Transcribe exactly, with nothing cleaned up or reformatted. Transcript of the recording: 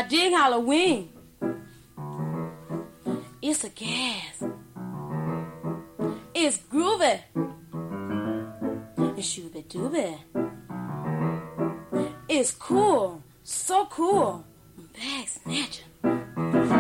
dig Halloween. It's a gas. It's groovy. It's shooby dooby. It's cool. So cool. Bag snatcher.